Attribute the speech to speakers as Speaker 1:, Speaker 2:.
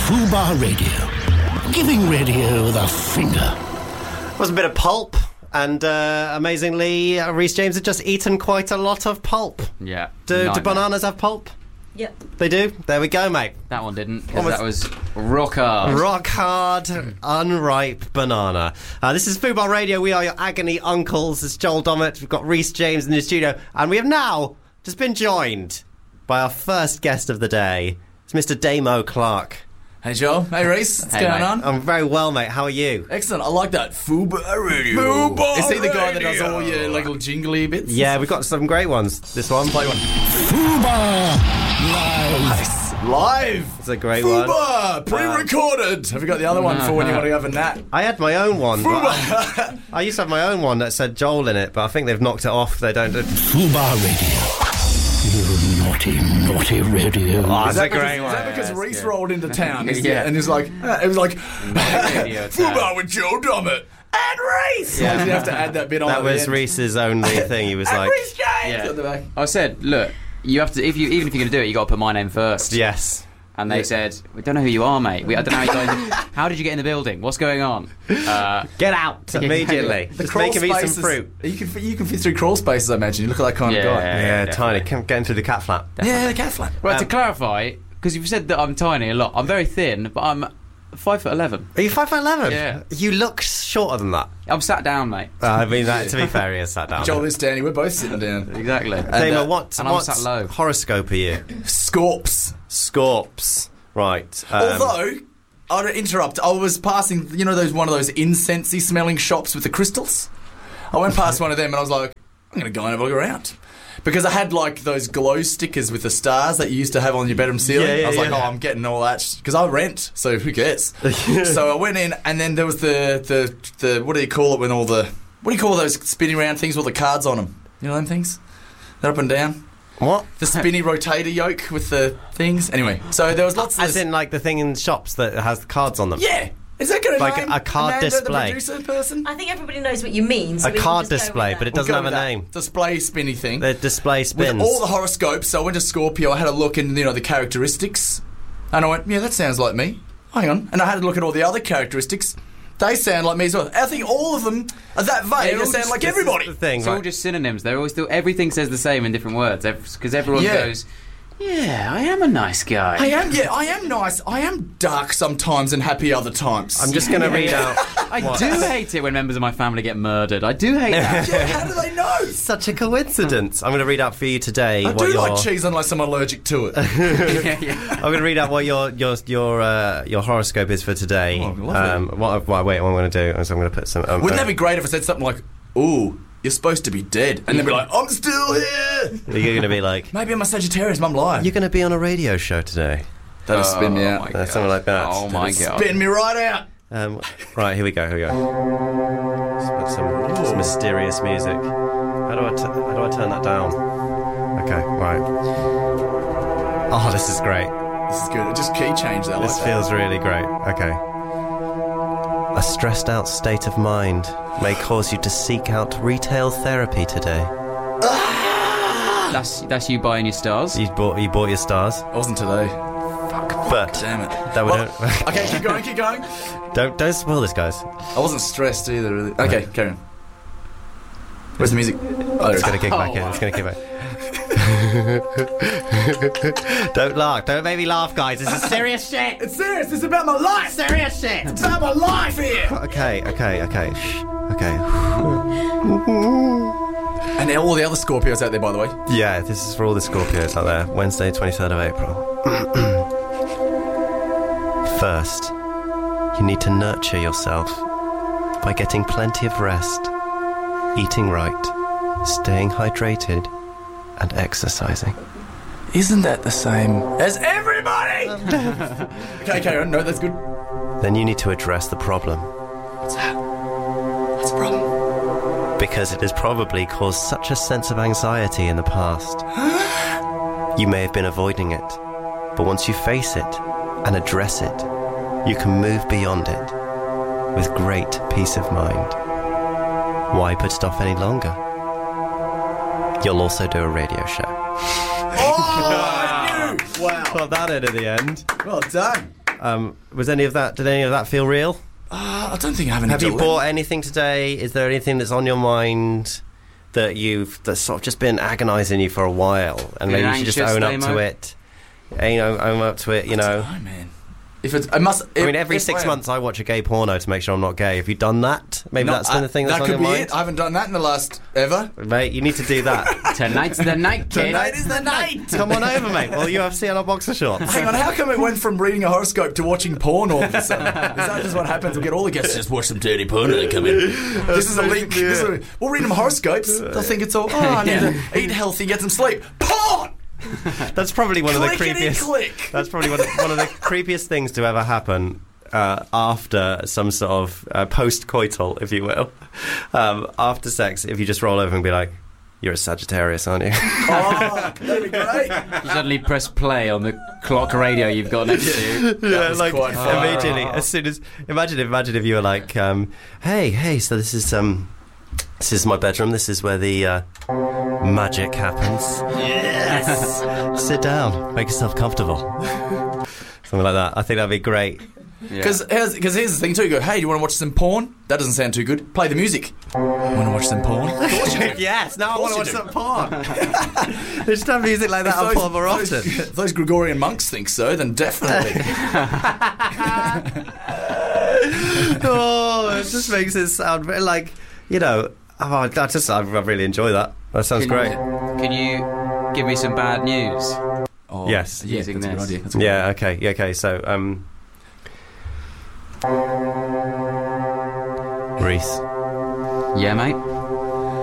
Speaker 1: Fubar Radio. Giving radio the finger.
Speaker 2: Was a bit of pulp, and amazingly, Rhys James had just eaten quite a lot of pulp.
Speaker 3: Yeah.
Speaker 2: Do bananas have pulp?
Speaker 4: Yep.
Speaker 2: They do? There we go, mate.
Speaker 3: That one didn't, because that was rock hard.
Speaker 2: Rock hard, unripe banana. This is Fubar Radio. We are your agony uncles. It's Joel Dommett. We've got Rhys James in the studio. And we have now just been joined by our first guest of the day. It's Mr. Damo Clark.
Speaker 5: Hey Joel, hey Rhys, what's going on?
Speaker 2: I'm very well, mate. How are you?
Speaker 5: Excellent, I like that. Fubar Radio. Is he the guy that does all your little jingly bits?
Speaker 2: Yeah, we've got some great ones. This one.
Speaker 5: Play one.
Speaker 1: Fubar Live.
Speaker 5: Nice. Live.
Speaker 2: It's a great one.
Speaker 5: Fubar, pre-recorded. Have you got the other one for when you want to have a nap?
Speaker 2: I had my own one. I used to have my own one that said Joel in it, but I think they've knocked it off. They don't do...
Speaker 1: Fubar Radio. You naughty, naughty radio.
Speaker 2: Oh,
Speaker 5: Is that because Rhys rolled into town?
Speaker 3: Yeah.
Speaker 5: And it was like, Fubar with Joel Dommett and Rhys.
Speaker 3: Yeah.
Speaker 5: Did you have to add that bit on?
Speaker 2: That was Rhys's only thing. He was
Speaker 5: and
Speaker 2: like...
Speaker 5: Rhys James
Speaker 3: Yeah.
Speaker 5: at the back.
Speaker 3: I said, look, you have to, even if you're going to do it, you got to put my name first.
Speaker 2: Yes.
Speaker 3: And they said, we don't know who you are, mate. I don't know how you guys... How did you get in the building? What's going on?
Speaker 2: Get out immediately. Just make him eat some fruit.
Speaker 5: You can fit through crawl spaces, I imagine. You look like that kind of guy.
Speaker 2: Yeah,
Speaker 3: definitely.
Speaker 2: tiny. Come get into the cat flap.
Speaker 5: Yeah, the cat flap.
Speaker 3: Well, to clarify, because you've said that I'm tiny a lot, I'm very thin, but I'm 5'11".
Speaker 2: Are you 5'11"?
Speaker 3: Yeah.
Speaker 2: You look shorter than that.
Speaker 3: I'm sat down, mate.
Speaker 2: I mean, that, to be fair, he is sat down.
Speaker 5: Joel is standing. We're both sitting down.
Speaker 3: Exactly.
Speaker 2: Damo, what
Speaker 3: I'm sat low.
Speaker 2: horoscope are you?
Speaker 5: Scorps.
Speaker 2: Scorps. Right.
Speaker 5: Although, I'll interrupt. I was passing, one of those incensey smelling shops with the crystals. I went past one of them and I was like, I'm going to go and have a look around. Because I had like those glow stickers with the stars that you used to have on your bedroom ceiling.
Speaker 2: Yeah,
Speaker 5: I was like,
Speaker 2: yeah.
Speaker 5: I'm getting all that because I rent, so who cares? So I went in, and then there was the what do you call it when all the what do you call those spinning round things with all the cards on them? You know them things? They're up and down.
Speaker 2: What?
Speaker 5: The spinny rotator yoke with the things. Anyway, so there was lots of
Speaker 2: As in, like, the thing in shops that has cards on them?
Speaker 5: yeah. Is that going to
Speaker 2: Like
Speaker 5: name
Speaker 2: a card
Speaker 5: Amanda,
Speaker 2: display.
Speaker 5: the producer person?
Speaker 4: I think everybody knows what you mean. So
Speaker 2: A
Speaker 4: we can
Speaker 2: card
Speaker 4: just go
Speaker 2: display,
Speaker 4: with
Speaker 2: but it
Speaker 4: that.
Speaker 2: doesn't have a
Speaker 5: Go with that.
Speaker 2: name.
Speaker 5: Display spinny thing.
Speaker 2: The display spins.
Speaker 5: With all the horoscopes, so I went to Scorpio, I had a look in, the characteristics, and I went, yeah, that sounds like me. Hang on. And I had a look at all the other characteristics. They sound like me as well. I think all of them are that vague, they sound like everybody.
Speaker 2: The thing,
Speaker 3: It's all
Speaker 2: right?
Speaker 3: just synonyms. They're always still... Everything says the same in different words. Because everyone
Speaker 5: Yeah.
Speaker 3: goes, yeah, I am a nice guy.
Speaker 5: I am nice. I am dark sometimes and happy other times.
Speaker 2: I'm just going to read out...
Speaker 3: I do hate it when members of my family get murdered. I do hate that.
Speaker 5: Yeah, how do they know?
Speaker 2: Such a coincidence. I'm going to read out for you today
Speaker 5: I
Speaker 2: what
Speaker 5: do
Speaker 2: your...
Speaker 5: like cheese unless I'm allergic to it.
Speaker 2: I'm going to read out what your horoscope is for today.
Speaker 5: Oh, lovely.
Speaker 2: What I'm going to do is I'm going to put some...
Speaker 5: Wouldn't that be great if I said something like, ooh, you're supposed to be dead. And they'd be like, I'm still here.
Speaker 2: You're going to be like...
Speaker 5: Maybe I'm a Sagittarius, Mum lied.
Speaker 2: You're going to be on a radio show today.
Speaker 5: That'll spin me
Speaker 3: Oh,
Speaker 5: out.
Speaker 3: my God.
Speaker 2: Something like that.
Speaker 3: Oh, my God.
Speaker 5: Spin me right out.
Speaker 2: Right, here we go. Let's put some mysterious music. How do I turn that down? Okay, right. Oh, this is great.
Speaker 5: This is good. Just key change that.
Speaker 2: This feels really great. Okay. A stressed out state of mind may cause you to seek out retail therapy today.
Speaker 3: That's you buying your stars.
Speaker 2: You bought your stars,
Speaker 5: I wasn't today.
Speaker 2: but
Speaker 5: Damn it.
Speaker 2: that would
Speaker 5: Okay, keep going.
Speaker 2: don't spoil this, guys.
Speaker 5: I wasn't stressed either, really. Okay, carry on. Where's the music? Oh,
Speaker 2: It's gonna kick back in. It's gonna kick back. Don't laugh. Don't make me laugh, guys. This is serious shit.
Speaker 5: It's serious. This is about my life.
Speaker 2: Serious shit.
Speaker 5: It's about my life here.
Speaker 2: Okay. Shh. Okay.
Speaker 5: And all the other Scorpios out there, by the way.
Speaker 2: Yeah, this is for all the Scorpios out there. Wednesday, 23rd of April. First, you need to nurture yourself by getting plenty of rest, eating right, staying hydrated, and exercising.
Speaker 5: Isn't that the same as everybody? Okay, carry on. No, that's good.
Speaker 2: Then you need to address the problem,
Speaker 5: What's that? What's the problem?
Speaker 2: because it has probably caused such a sense of anxiety in the past. You may have been avoiding it, but once you face it and address it, you can move beyond it with great peace of mind. Why put it off any longer? You'll also do a radio show.
Speaker 5: Oh, I knew! Wow.
Speaker 2: Got that in at the end.
Speaker 5: Well done.
Speaker 2: Was any of that? Did any of that feel real?
Speaker 5: I don't think I have any.
Speaker 2: Have you bought anything today? Is there anything that's on your mind that's sort of just been agonising you for a while, and maybe you should just own up to it? Own up to it. You know,
Speaker 5: I man. If it's, every 6
Speaker 2: months I watch a gay porno to make sure I'm not gay. Have you done that? Maybe that's been the thing that's on your mind. That could be
Speaker 5: it. I haven't done that in the last ever.
Speaker 2: Mate, you need to do that.
Speaker 3: Tonight's the night, kid.
Speaker 5: Tonight is the night.
Speaker 2: Come on over, mate. Well, UFC on our boxer shorts.
Speaker 5: Hang on, how come it went from reading a horoscope to watching porn all of a sudden? Is that just what happens? We'll get all the guests to just watch some dirty porn and they come in. This is a link. We'll read them horoscopes. They'll think it's all, I need to eat healthy, get some sleep. Porn!
Speaker 2: That's probably one of the creepiest. That's probably one of the creepiest things to ever happen after some sort of post-coital, if you will, after sex. If you just roll over and be like, "You're a Sagittarius, aren't you?"
Speaker 5: Oh, that'd be great.
Speaker 3: You suddenly press play on the clock radio you've got next to you.
Speaker 2: Yeah, like immediately, as soon as imagine if you were like, "Hey, so this is my bedroom. This is where the magic happens. Yes. Sit down. Make yourself comfortable." Something like that. I think that'd be great.
Speaker 5: Because here's the thing too. You go, "Hey, do you want to watch some porn?" That doesn't sound too good. Play the music. Want to watch some porn?
Speaker 2: Yes. Now I want to watch some porn. They should have music like that on porn more often.
Speaker 5: If those Gregorian monks think so, then definitely.
Speaker 2: Oh, it just makes it sound like, you know. I really enjoy that. That sounds great.
Speaker 3: Can you give me some bad news?
Speaker 5: Oh,
Speaker 2: yes.
Speaker 5: Using
Speaker 3: this.
Speaker 5: That's a good idea.
Speaker 2: Yeah, okay. Yeah, okay. So, Reese.
Speaker 3: Yeah, mate?